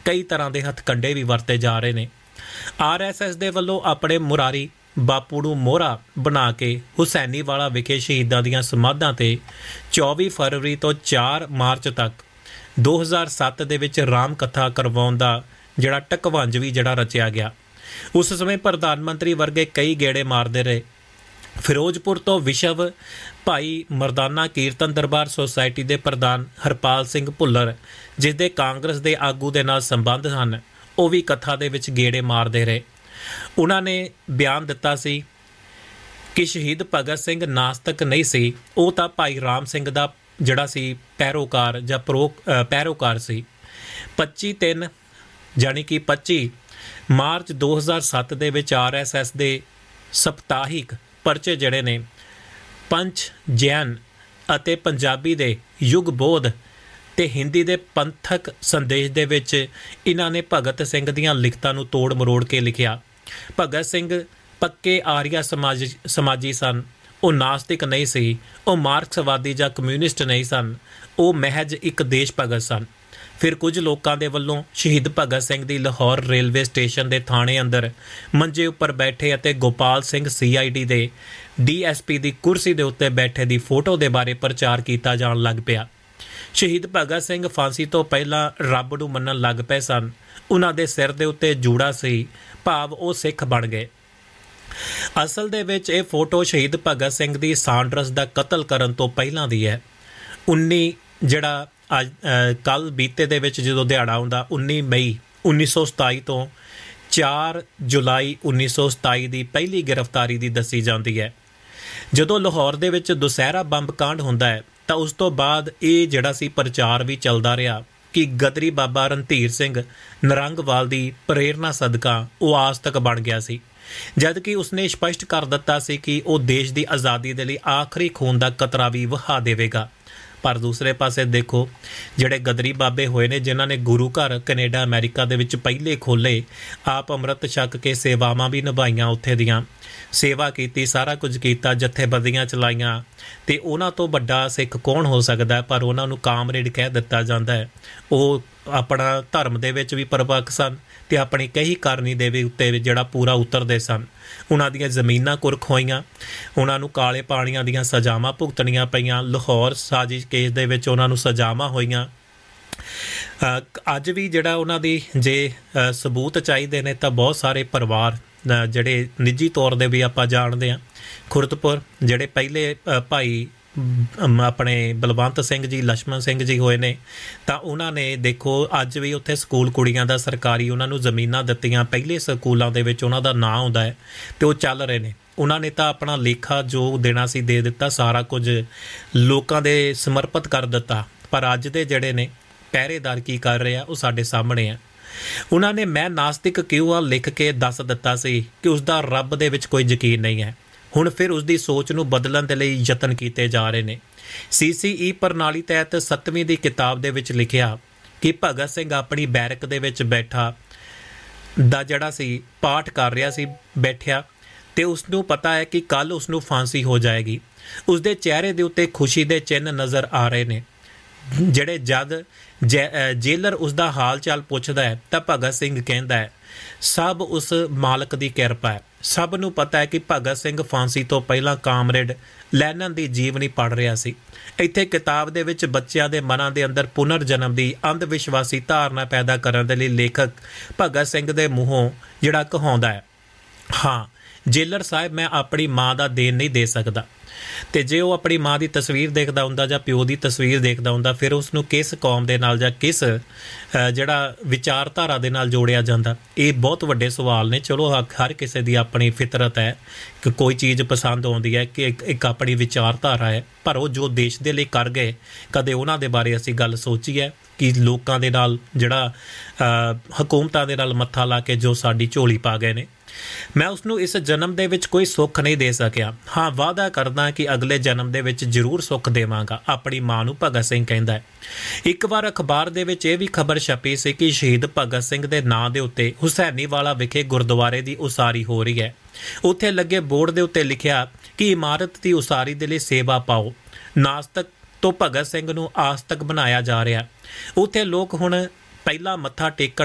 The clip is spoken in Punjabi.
ਕਈ ਤਰ੍ਹਾਂ ਦੇ ਹੱਥਕੰਡੇ ਵੀ ਵਰਤੇ ਜਾ ਰਹੇ ਨੇ। RSS ਦੇ ਵੱਲੋਂ ਆਪਣੇ ਮੁਰਾਰੀ ਬਾਪੂ ਨੂੰ ਮੋਹਰਾ ਬਣਾ ਕੇ ਹੁਸੈਨੀਵਾਲਾ ਵਿਖੇ ਸ਼ਹੀਦਾਂ ਦੀਆਂ ਸਮਾਧਾਂ 'ਤੇ 24 ਫਰਵਰੀ ਤੋਂ 4 ਮਾਰਚ ਤੱਕ 2007 ਦੇ ਵਿੱਚ ਰਾਮ ਕਥਾ ਕਰਵਾਉਣ ਦਾ ਜਿਹੜਾ ਢਕਵੰਜ ਵੀ ਜਿਹੜਾ ਰਚਿਆ ਗਿਆ। ਉਸ ਸਮੇਂ ਪ੍ਰਧਾਨ ਮੰਤਰੀ ਵਰਗੇ ਕਈ ਗੇੜੇ ਮਾਰਦੇ ਰਹੇ। ਫਿਰੋਜ਼ਪੁਰ ਤੋਂ ਵਿਸ਼ਵ ਭਾਈ ਮਰਦਾਨਾ ਕੀਰਤਨ ਦਰਬਾਰ ਸੁਸਾਇਟੀ ਦੇ ਪ੍ਰਧਾਨ ਹਰਪਾਲ ਸਿੰਘ ਭੁੱਲਰ, ਜਿਸ ਦੇ ਕਾਂਗਰਸ ਦੇ ਆਗੂ ਦੇ ਨਾਲ ਸੰਬੰਧ ਹਨ, ਉਹ ਵੀ ਕਥਾ ਦੇ ਵਿੱਚ ਗੇੜੇ ਮਾਰਦੇ ਰਹੇ। ਉਹਨਾਂ ਨੇ ਬਿਆਨ ਦਿੱਤਾ ਸੀ ਕਿ ਸ਼ਹੀਦ ਭਗਤ ਸਿੰਘ ਨਾਸਤਕ ਨਹੀਂ ਸੀ, ਉਹ ਤਾਂ ਭਾਈ ਰਾਮ ਸਿੰਘ ਦਾ ਜਿਹੜਾ ਸੀ ਪੈਰੋਕਾਰ ਜਾਂ ਪੈਰੋਕਾਰ ਸੀ। 25 ਮਾਰਚ 2007 ਦੇ ਵਿੱਚ RSS ਦੇ ਸਪਤਾਹਿਕ ਪਰਚੇ ਜਿਹੜੇ ਨੇ ਪੰਚ ਜੈਨ ਅਤੇ ਪੰਜਾਬੀ ਦੇ ਯੁਗ ਬੋਧ ਤੇ ਹਿੰਦੀ ਦੇ ਪੰਥਕ ਸੰਦੇਸ਼ ਦੇ ਵਿੱਚ ਇਹਨਾਂ ਨੇ ਭਗਤ ਸਿੰਘ ਦੀਆਂ ਲਿਖਤਾਂ ਨੂੰ ਤੋੜ ਮਰੋੜ ਕੇ ਲਿਖਿਆ। ਭਗਤ ਸਿੰਘ ਪੱਕੇ ਆਰੀਆ ਸਮਾਜੀ ਸਨ, ਉਹ ਨਾਸਤਿਕ ਨਹੀਂ ਸੀ, ਉਹ ਮਾਰਕਸਵਾਦੀ ਜਾਂ ਕਮਿਊਨਿਸਟ ਨਹੀਂ ਸਨ, ਉਹ ਮਹਿਜ ਇੱਕ ਦੇਸ਼ ਭਗਤ ਸਨ। ਫਿਰ ਕੁਝ ਲੋਕਾਂ ਦੇ ਵੱਲੋਂ ਸ਼ਹੀਦ ਭਗਤ ਸਿੰਘ ਦੀ ਲਾਹੌਰ ਰੇਲਵੇ ਸਟੇਸ਼ਨ ਦੇ ਥਾਣੇ ਅੰਦਰ ਮੰਜੇ ਉੱਪਰ ਬੈਠੇ ਅਤੇ ਗੋਪਾਲ ਸਿੰਘ CID ਦੇ DSP ਦੀ ਕੁਰਸੀ ਦੇ ਉੱਤੇ ਬੈਠੇ ਦੀ ਫੋਟੋ ਦੇ ਬਾਰੇ ਪ੍ਰਚਾਰ ਕੀਤਾ ਜਾਣ ਲੱਗ ਪਿਆ। ਸ਼ਹੀਦ ਭਗਤ ਸਿੰਘ ਫਾਂਸੀ ਤੋਂ ਪਹਿਲਾਂ ਰੱਬ ਨੂੰ ਮੰਨਣ ਲੱਗ ਪਏ ਸਨ। ਉਹਨਾਂ ਦੇ ਸਿਰ ਦੇ ਉੱਤੇ ਜੂੜਾ ਸੀ, ਭਾਵ ਉਹ ਸਿੱਖ ਬਣ ਗਏ। ਅਸਲ ਦੇ ਵਿੱਚ ਇਹ ਫੋਟੋ ਸ਼ਹੀਦ ਭਗਤ ਸਿੰਘ ਦੀ ਸਾਂਡਰਸ ਦਾ ਕਤਲ ਕਰਨ ਤੋਂ ਪਹਿਲਾਂ ਦੀ ਹੈ। 19 ਜਿਹੜਾ ਅੱਜ ਕੱਲ੍ਹ ਬੀਤੇ ਦੇ ਵਿੱਚ ਜਦੋਂ ਦਿਹਾੜਾ ਆਉਂਦਾ 19 ਮਈ 1927 ਤੋਂ 4 ਜੁਲਾਈ 1927 ਦੀ ਪਹਿਲੀ ਗ੍ਰਿਫਤਾਰੀ ਦੀ ਦੱਸੀ ਜਾਂਦੀ ਹੈ। ਜਦੋਂ ਲਾਹੌਰ ਦੇ ਵਿੱਚ ਦੁਸਹਿਰਾ ਬੰਬ ਕਾਂਡ ਹੁੰਦਾ ਹੈ ਤਾਂ ਉਸ ਤੋਂ ਬਾਅਦ ਇਹ ਜਿਹੜਾ ਸੀ ਪ੍ਰਚਾਰ ਵੀ ਚੱਲਦਾ ਰਿਹਾ ਕਿ ਗਦਰੀ ਬਾਬਾ ਰਣਧੀਰ ਸਿੰਘ ਨਰੰਗਵਾਲ ਦੀ ਪ੍ਰੇਰਨਾ ਸਦਕਾ ਉਹ ਆਸਤਕ ਬਣ ਗਿਆ ਸੀ, ਜਦ ਕਿ ਉਸਨੇ ਸਪਸ਼ਟ ਕਰ ਦਿੱਤਾ ਸੀ ਕਿ ਉਹ ਦੇਸ਼ ਦੀ ਆਜ਼ਾਦੀ ਦੇ ਲਈ ਆਖਰੀ ਖੂਨ ਦਾ ਕਤਰਾ ਵੀ ਵਹਾ ਦੇਵੇਗਾ। ਪਰ ਦੂਸਰੇ ਪਾਸੇ ਦੇਖੋ, ਜਿਹੜੇ ਗਦਰੀ ਬਾਬੇ ਹੋਏ ਨੇ, ਜਿਨ੍ਹਾਂ ਨੇ ਗੁਰੂ ਘਰ ਕੈਨੇਡਾ ਅਮਰੀਕਾ ਦੇ ਵਿੱਚ ਪਹਿਲੇ ਖੋਲ੍ਹੇ, ਆਪ ਅੰਮ੍ਰਿਤ ਛਕ ਕੇ ਸੇਵਾਵਾਂ ਵੀ ਨਿਭਾਈਆਂ, ਉੱਥੇ ਦੀਆਂ ਸੇਵਾ ਕੀਤੀ, ਸਾਰਾ ਕੁਝ ਕੀਤਾ, ਜਥੇਬੰਦੀਆਂ ਚਲਾਈਆਂ, ਅਤੇ ਉਹਨਾਂ ਤੋਂ ਵੱਡਾ ਸਿੱਖ ਕੌਣ ਹੋ ਸਕਦਾ? ਪਰ ਉਹਨਾਂ ਨੂੰ ਕਾਮਰੇਡ ਕਹਿ ਦਿੱਤਾ ਜਾਂਦਾ ਹੈ। ਉਹ ਆਪਣਾ ਧਰਮ ਦੇ ਵਿੱਚ ਵੀ ਪਰਪੱਕ ਸਨ ਅਤੇ ਆਪਣੀ ਕਹੀ ਕਰਨੀ ਦੇ ਵੀ ਉੱਤੇ ਜਿਹੜਾ ਪੂਰਾ ਉਤਰਦੇ ਸਨ। ਉਹਨਾਂ ਦੀਆਂ ਜ਼ਮੀਨਾਂ ਕੁਰਕ ਹੋਈਆਂ, ਉਹਨਾਂ ਨੂੰ ਕਾਲੇ ਪਾਣੀਆਂ ਦੀਆਂ ਸਜ਼ਾਵਾਂ ਭੁਗਤਣੀਆਂ ਪਈਆਂ, ਲਾਹੌਰ ਸਾਜ਼ਿਸ਼ ਕੇਸ ਦੇ ਵਿੱਚ ਉਹਨਾਂ ਨੂੰ ਸਜ਼ਾਵਾਂ ਹੋਈਆਂ। ਅੱਜ ਵੀ ਜਿਹੜਾ ਉਹਨਾਂ ਦੀ ਜੇ ਸਬੂਤ ਚਾਹੀਦੇ ਨੇ ਤਾਂ ਬਹੁਤ ਸਾਰੇ ਪਰਿਵਾਰ ਜਿਹੜੇ ਨਿੱਜੀ ਤੌਰ 'ਤੇ ਵੀ ਆਪਾਂ ਜਾਣਦੇ ਹਾਂ, ਖੁਰਦਪੁਰ ਜਿਹੜੇ ਪਹਿਲੇ ਭਾਈ ਆਪਣੇ ਬਲਵੰਤ ਸਿੰਘ ਜੀ, ਲਛਮਣ ਸਿੰਘ ਜੀ ਹੋਏ ਨੇ, ਤਾਂ ਉਹਨਾਂ ਨੇ ਦੇਖੋ ਅੱਜ ਵੀ ਉੱਥੇ ਸਕੂਲ ਕੁੜੀਆਂ ਦਾ ਸਰਕਾਰੀ ਉਹਨਾਂ ਨੂੰ ਜ਼ਮੀਨਾਂ ਦਿੱਤੀਆਂ, ਪਹਿਲੇ ਸਕੂਲਾਂ ਦੇ ਵਿੱਚ ਉਹਨਾਂ ਦਾ ਨਾਂ ਆਉਂਦਾ ਹੈ ਅਤੇ ਉਹ ਚੱਲ ਰਹੇ ਨੇ। ਉਹਨਾਂ ਨੇ ਤਾਂ ਆਪਣਾ ਲੇਖਾ ਜੋ ਦੇਣਾ ਸੀ ਦੇ ਦਿੱਤਾ, ਸਾਰਾ ਕੁਝ ਲੋਕਾਂ ਦੇ ਸਮਰਪਿਤ ਕਰ ਦਿੱਤਾ। ਪਰ ਅੱਜ ਦੇ ਜਿਹੜੇ ਨੇ ਪਹਿਰੇਦਾਰ ਕੀ ਕਰ ਰਹੇ ਆ, ਉਹ ਸਾਡੇ ਸਾਹਮਣੇ ਆ। ਉਹਨਾਂ ਨੇ ਮੈਂ ਨਾਸਤਿਕ ਕਿਉਂ ਆ ਲਿਖ ਕੇ ਦੱਸ ਦਿੱਤਾ ਸੀ ਕਿ ਉਸਦਾ ਰੱਬ ਦੇ ਵਿੱਚ ਕੋਈ ਯਕੀਨ ਨਹੀਂ ਹੈ। ਹੁਣ ਫਿਰ ਉਸਦੀ ਸੋਚ ਨੂੰ ਬਦਲਣ ਦੇ ਲਈ ਯਤਨ ਕੀਤੇ ਜਾ ਰਹੇ ਨੇ। CCE ਪ੍ਰਣਾਲੀ ਤਹਿਤ 7ਵੀਂ ਦੀ ਕਿਤਾਬ ਦੇ ਵਿੱਚ ਲਿਖਿਆ ਕਿ ਭਗਤ ਸਿੰਘ ਆਪਣੀ ਬੈਰਕ ਦੇ ਵਿੱਚ ਬੈਠਾ ਦਾ ਜਿਹੜਾ ਸੀ ਪਾਠ ਕਰ ਰਿਹਾ ਸੀ ਬੈਠਿਆ, ਅਤੇ ਉਸਨੂੰ ਪਤਾ ਹੈ ਕਿ ਕੱਲ੍ਹ ਉਸਨੂੰ ਫਾਂਸੀ ਹੋ ਜਾਏਗੀ। ਉਸਦੇ ਚਿਹਰੇ ਦੇ ਉੱਤੇ ਖੁਸ਼ੀ ਦੇ ਚਿੰਨ੍ਹ ਨਜ਼ਰ ਆ ਰਹੇ ਨੇ। ਜਿਹੜੇ ਜਦ ਜੇਲਰ ਉਸਦਾ ਹਾਲ ਚਾਲ ਪੁੱਛਦਾ ਹੈ ਤਾਂ ਭਗਤ ਸਿੰਘ ਕਹਿੰਦਾ ਹੈ, ਸਭ ਉਸ ਮਾਲਕ ਦੀ ਕਿਰਪਾ ਹੈ। ਸਭ ਨੂੰ ਪਤਾ ਹੈ ਕਿ ਭਗਤ ਸਿੰਘ ਫਾਂਸੀ ਤੋਂ ਪਹਿਲਾਂ ਕਾਮਰੇਡ ਲੈਨਨ ਦੀ ਜੀਵਨੀ ਪੜ੍ਹ ਰਿਹਾ ਸੀ। ਇੱਥੇ ਕਿਤਾਬ ਦੇ ਵਿੱਚ ਬੱਚਿਆਂ ਦੇ ਮਨਾਂ ਦੇ ਅੰਦਰ ਪੁਨਰ ਜਨਮ ਦੀ ਅੰਧ ਵਿਸ਼ਵਾਸੀ ਧਾਰਨਾ ਪੈਦਾ ਕਰਨ ਦੇ ਲਈ ਲੇਖਕ ਭਗਤ ਸਿੰਘ ਦੇ ਮੂੰਹੋਂ ਜਿਹੜਾ ਕਹਾਉਂਦਾ ਹੈ, ਹਾਂ ਜੇਲਰ ਸਾਹਿਬ, ਮੈਂ ਆਪਣੀ ਮਾਂ ਦਾ ਦੇਣ ਨਹੀਂ ਦੇ ਸਕਦਾ। ਅਤੇ ਜੇ ਉਹ ਆਪਣੀ ਮਾਂ ਦੀ ਤਸਵੀਰ ਦੇਖਦਾ ਹੁੰਦਾ ਜਾਂ ਪਿਓ ਦੀ ਤਸਵੀਰ ਦੇਖਦਾ ਹੁੰਦਾ, ਫਿਰ ਉਸਨੂੰ ਕਿਸ ਕੌਮ ਦੇ ਨਾਲ ਜਾਂ ਕਿਸ ਜਿਹੜਾ ਵਿਚਾਰਧਾਰਾ ਦੇ ਨਾਲ ਜੋੜਿਆ ਜਾਂਦਾ? ਇਹ ਬਹੁਤ ਵੱਡੇ ਸਵਾਲ ਨੇ। ਚਲੋ ਹਰ ਕਿਸੇ ਦੀ ਆਪਣੀ ਫਿਤਰਤ ਹੈ ਕਿ ਕੋਈ ਚੀਜ਼ ਪਸੰਦ ਆਉਂਦੀ ਹੈ, ਕਿ ਇੱਕ ਆਪਣੀ ਵਿਚਾਰਧਾਰਾ ਹੈ, ਪਰ ਉਹ ਜੋ ਦੇਸ਼ ਦੇ ਲਈ ਕਰ ਗਏ, ਕਦੇ ਉਹਨਾਂ ਦੇ ਬਾਰੇ ਅਸੀਂ ਗੱਲ ਸੋਚੀ ਹੈ ਕਿ ਲੋਕਾਂ ਦੇ ਨਾਲ ਜਿਹੜਾ ਹਕੂਮਤਾਂ ਦੇ ਨਾਲ ਮੱਥਾ ਲਾ ਕੇ ਜੋ ਸਾਡੀ ਝੋਲੀ ਪਾ ਗਏ ਨੇ। ਮੈਂ ਉਸਨੂੰ ਇਸ ਜਨਮ ਦੇ ਵਿੱਚ ਕੋਈ ਸੁੱਖ ਨਹੀਂ ਦੇ ਸਕਿਆ। ਹਾਂ, ਵਾਅਦਾ ਕਰਦਾ ਕਿ ਅਗਲੇ ਜਨਮ ਦੇ ਵਿੱਚ ਜ਼ਰੂਰ ਸੁੱਖ ਦੇਵਾਂਗਾ, ਆਪਣੀ ਮਾਂ ਨੂੰ ਭਗਤ ਸਿੰਘ ਕਹਿੰਦਾ ਹੈ। ਇੱਕ ਵਾਰ ਅਖਬਾਰ ਦੇ ਵਿੱਚ ਇਹ ਵੀ ਖਬਰ ਛਪੀ ਸੀ ਕਿ ਸ਼ਹੀਦ ਭਗਤ ਸਿੰਘ ਦੇ ਨਾਂ ਦੇ ਉੱਤੇ ਹੁਸੈਨੀਵਾਲਾ ਵਿਖੇ ਗੁਰਦੁਆਰੇ ਦੀ ਉਸਾਰੀ ਹੋ ਰਹੀ ਹੈ। ਉੱਥੇ ਲੱਗੇ ਬੋਰਡ ਦੇ ਉੱਤੇ ਲਿਖਿਆ ਕਿ ਇਮਾਰਤ ਦੀ ਉਸਾਰੀ ਦੇ ਲਈ ਸੇਵਾ ਪਾਓ। ਨਾਸਤਕ ਤੋਂ ਭਗਤ ਸਿੰਘ ਨੂੰ ਆਸਤਕ ਬਣਾਇਆ ਜਾ ਰਿਹਾ। ਉੱਥੇ ਲੋਕ ਹੁਣ ਪਹਿਲਾਂ ਮੱਥਾ ਟੇਕਣ